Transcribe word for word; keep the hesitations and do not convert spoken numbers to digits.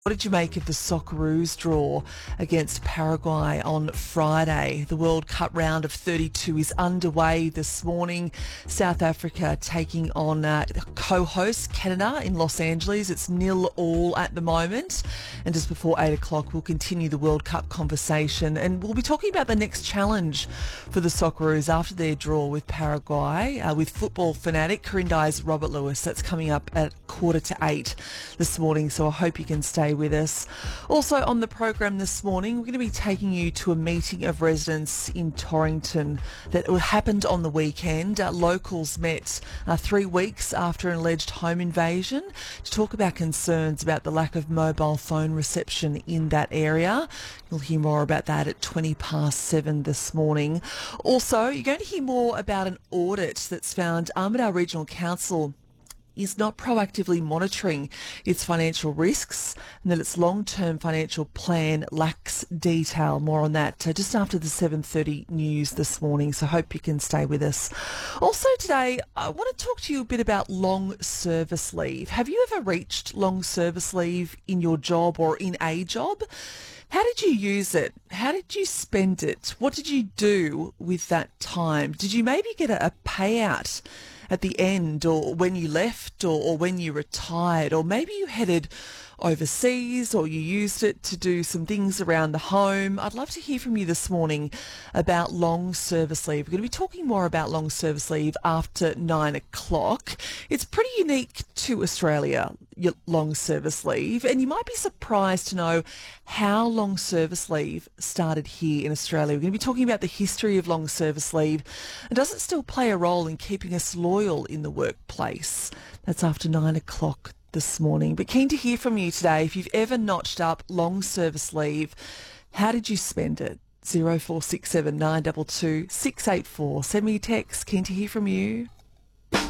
What did you make of the Socceroos draw against Paraguay on Friday? The World Cup round of thirty-two is underway this morning. South Africa taking on uh, co-host Canada in Los Angeles. It's nil all at the moment. And just before eight o'clock, we'll continue the World Cup conversation. And we'll be talking about the next challenge for the Socceroos after their draw with Paraguay uh, with football fanatic Corindai's Robert Lewis. That's coming up at quarter to eight this morning. So I hope you can stay with us. Also on the program this morning, we're going to be taking you to a meeting of residents in Torrington that happened on the weekend. Uh, locals met uh, three weeks after an alleged home invasion to talk about concerns about the lack of mobile phone reception in that area. You'll hear more about that at twenty past seven this morning. Also, you're going to hear more about an audit that's found Armidale Regional Council is not proactively monitoring its financial risks and that its long-term financial plan lacks detail. More on that uh, just after the seven thirty news this morning, so hope you can stay with us. Also today, I want to talk to you a bit about long service leave. Have you ever reached long service leave in your job or in a job? How did you use it? How did you spend it? What did you do with that time? Did you maybe get a, a payout at the end, or when you left, or, or when you retired, or maybe you headed overseas, or you used it to do some things around the home? I'd love to hear from you this morning about long service leave. We're going to be talking more about long service leave after nine o'clock. It's pretty unique to Australia, your long service leave, and you might be surprised to know how long service leave started here in Australia. We're going to be talking about the history of long service leave, and does it still play a role in keeping us loyal in the workplace? That's after nine o'clock this morning. But keen to hear from you today. If you've ever notched up long service leave, how did you spend it? zero four six seven nine two two six eight four. Send me a text. Keen to hear from you.